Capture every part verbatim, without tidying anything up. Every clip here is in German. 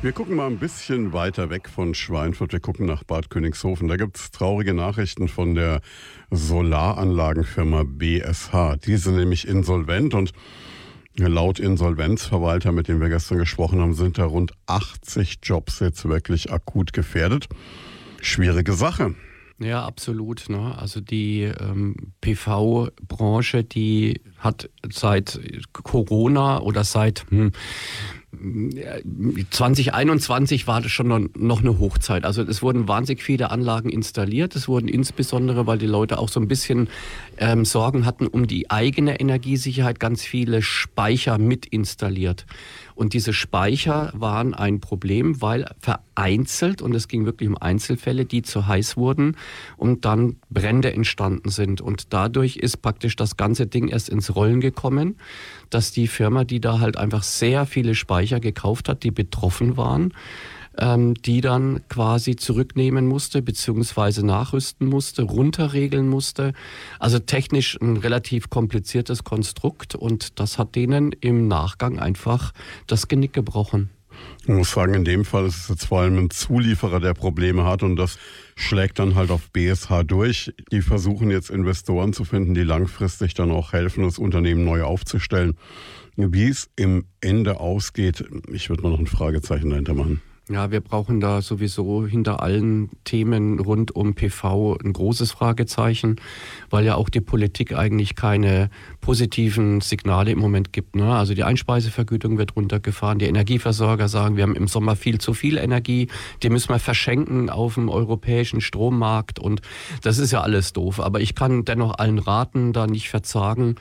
Wir gucken mal ein bisschen weiter weg von Schweinfurt. Wir gucken nach Bad Königshofen. Da gibt es traurige Nachrichten von der Solaranlagenfirma B S H. Die sind nämlich insolvent und laut Insolvenzverwalter, mit dem wir gestern gesprochen haben, sind da rund achtzig Jobs jetzt wirklich akut gefährdet. Schwierige Sache. Ja, absolut. Ne? Also die ähm, P V-Branche, die hat seit Corona oder seit hm, zwanzig einundzwanzig war das schon noch eine Hochzeit. Also es wurden wahnsinnig viele Anlagen installiert. Es wurden insbesondere, weil die Leute auch so ein bisschen ähm, Sorgen hatten um die eigene Energiesicherheit, ganz viele Speicher mit installiert. Und diese Speicher waren ein Problem, weil vereinzelt, und es ging wirklich um Einzelfälle, die zu heiß wurden und dann Brände entstanden sind. Und dadurch ist praktisch das ganze Ding erst ins Rollen gekommen, dass die Firma, die da halt einfach sehr viele Speicher gekauft hat, die betroffen waren, ähm, die dann quasi zurücknehmen musste, beziehungsweise nachrüsten musste, runterregeln musste. Also technisch ein relativ kompliziertes Konstrukt und das hat denen im Nachgang einfach das Genick gebrochen. Ich muss sagen, in dem Fall ist es jetzt vor allem ein Zulieferer, der Probleme hat und das schlägt dann halt auf B S H durch. Die versuchen jetzt Investoren zu finden, die langfristig dann auch helfen, das Unternehmen neu aufzustellen. Wie es im Ende ausgeht, ich würde mal noch ein Fragezeichen dahinter machen. Ja, wir brauchen da sowieso hinter allen Themen rund um P V ein großes Fragezeichen, weil ja auch die Politik eigentlich keine positiven Signale im Moment gibt. Ne? Also die Einspeisevergütung wird runtergefahren, die Energieversorger sagen, wir haben im Sommer viel zu viel Energie, die müssen wir verschenken auf dem europäischen Strommarkt und das ist ja alles doof. Aber ich kann dennoch allen raten, da nicht verzagen.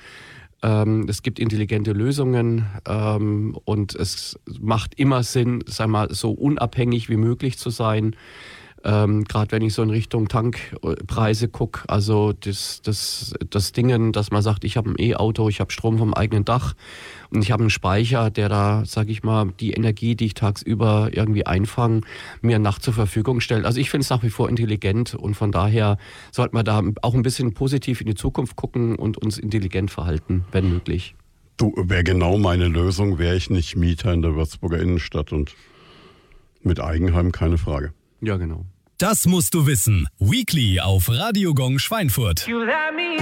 Es gibt intelligente Lösungen ähm, und es macht immer Sinn, sag mal, so unabhängig wie möglich zu sein. Ähm, Gerade wenn ich so in Richtung Tankpreise gucke, also das, das, das Dingen, dass man sagt, ich habe ein E-Auto, ich habe Strom vom eigenen Dach und ich habe einen Speicher, der da, sage ich mal, die Energie, die ich tagsüber irgendwie einfange, mir nachts zur Verfügung stellt. Also ich finde es nach wie vor intelligent und von daher sollte man da auch ein bisschen positiv in die Zukunft gucken und uns intelligent verhalten, wenn möglich. Du, wäre genau meine Lösung, wäre ich nicht Mieter in der Würzburger Innenstadt und mit Eigenheim keine Frage. Ja, genau. Das musst du wissen. Weekly auf Radio Gong Schweinfurt. You let me